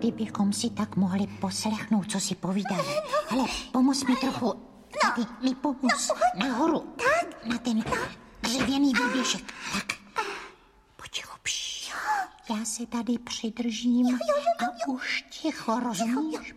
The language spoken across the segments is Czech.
kdybychom si tak mohli poslechnout, co si povídáme. Hele, pomoz mi trochu. Tady mi pomoz. Nahoru. Tak. Na ten dřevěný výběžek. Tak. Potichu, pš. Já se tady přidržím a už ticho, rozumíš?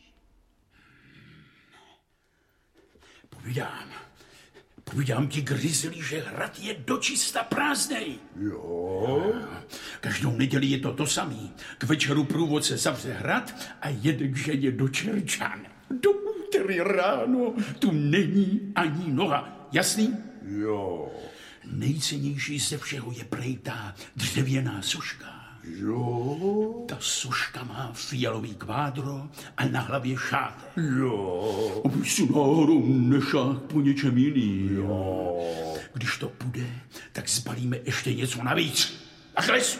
Povídám ti, Grizzly, že hrad je dočista prázdnej. Jo. Každou neděli je to samý. K večeru průvodce zavře hrad a jede k ženě do Čerčan. Do úterý ráno tu není ani noha. Jasný? Jo. Nejcennější ze všeho je prej ta dřevěná soška. Jo. Ta soška má fialový kvádro a na hlavě šátek. Jo. Abych si náhodou nešáhl po něčem jiným. Jo. Když to půjde, tak zbalíme ještě něco navíc. A chles!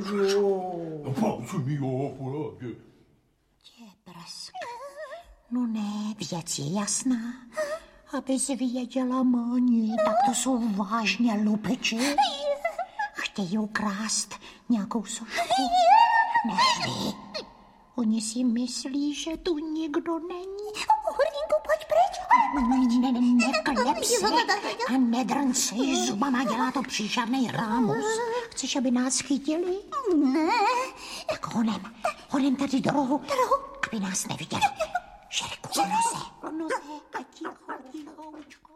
Prask. No ne, věc je jasná. Abys věděla, Máni, tak to jsou vážně lupeči. Chtějí ukrást nějakou sošku. Nešli. Oni si myslí, že tu nikdo není. Horníku, pojď pryč. Neklep se a nedrncej zubama, dělá to příšernej rámus. Chceš, aby nás chytili? Ne. Tak honem tady do rohu, aby nás neviděli. Šeriku, v noze a tichoučko.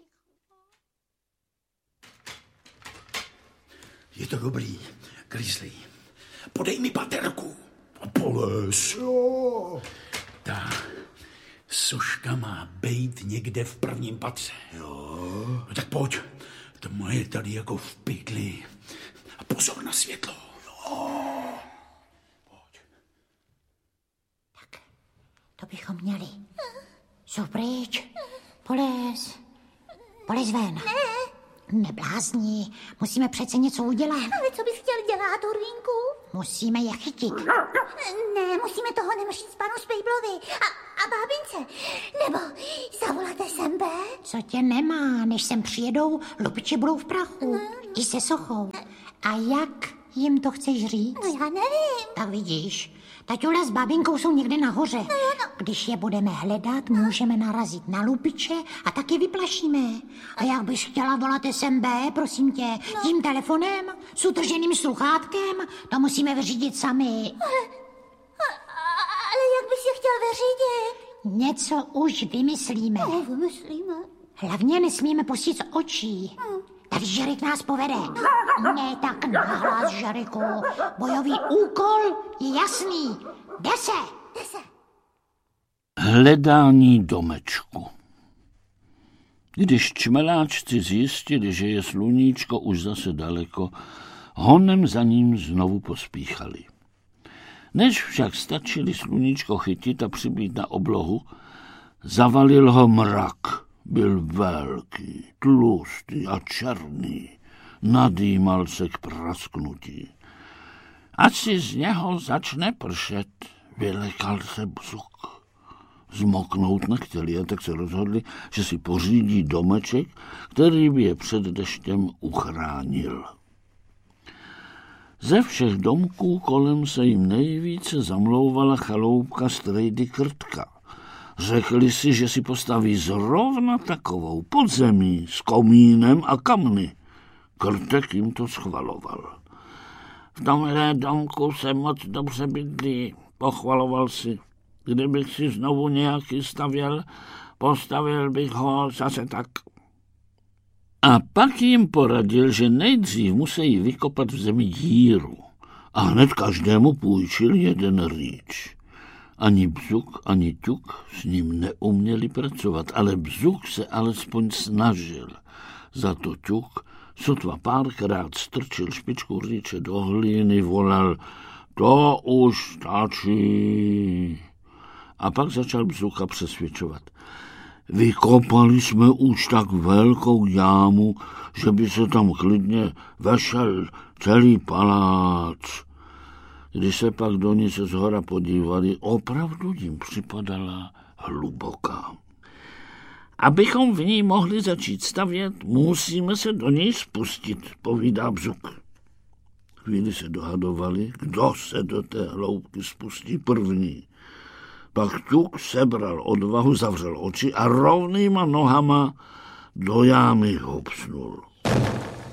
Je to dobrý, Grizzly. Podej mi baterku. A poles. Jo. Ta soška má bejt někde v prvním patře. Jo. No tak pojď. To moje tady jako v pytli. A pozor na světlo. Jo. Pojď. Tak, to bychom měli. Jsou pryč. Polez ven. Neblázni, musíme přece něco udělat. Ale co bys chtěl dělat, Horvínku? Musíme je chytit. Ne, musíme toho nemříct panu Spejblovi a bábince. Nebo zavoláte sem, Co tě nemá, než sem přijedou, lupiči budou v prachu. I se sochou. A jak jim to chceš říct? No já nevím. Tak vidíš, taťula s bábinkou jsou někde nahoře. Když je budeme hledat, můžeme narazit na lupiče a taky vyplašíme. A jak bys chtěla volat SMB, prosím tě, tím telefonem, s utrženým sluchátkem, to musíme vyřídit sami. Ale jak bys je chtěl vyřídit? Něco už vymyslíme. No, vymyslíme. Hlavně nesmíme pustit z očí. Tady Žerik nás povede. Ne tak nahlas, Žeriku. Bojový úkol je jasný. Jde se. Hledání domečku. Když čmeláčci zjistili, že je sluníčko už zase daleko, honem za ním znovu pospíchali. Než však stačili sluníčko chytit a přibít na oblohu, zavalil ho mrak. Byl velký, tlustý a černý. Nadýmal se k prasknutí. Ať si z něho začne pršet, vylekal se Bzuk. Zmoknout nechtěli a tak se rozhodli, že si pořídí domeček, který by je před deštěm uchránil. Ze všech domků kolem se jim nejvíce zamlouvala chaloupka strejdy Krtka. Řekli si, že si postaví zrovna takovou pod zemí s komínem a kamny. Krtek jim to schvaloval. V tomhle domku se moc dobře bydlí, pochvaloval si. Kdybych si znovu nějaký stavěl, postavil bych ho zase tak. A pak jim poradil, že nejdřív musí vykopat v zemi díru a hned každému půjčil jeden rýč. Ani Bzuk, ani Ťuk s ním neuměli pracovat, ale Bzuk se alespoň snažil. Za to Ťuk sotva párkrát strčil špičku rýče do hlíny, volal: to už stačí. A pak začal Bzuka přesvědčovat. Vykopali jsme už tak velkou jámu, že by se tam klidně vešel celý palác. Když se pak do ní se zhora podívali, opravdu jim připadala hluboká. Abychom v ní mohli začít stavět, musíme se do něj spustit, povídá Bzuk. Chvíli se dohadovali, kdo se do té hloubky spustí první. Pak Ťuk sebral odvahu, zavřel oči a rovnýma nohama do jámy hopsnul.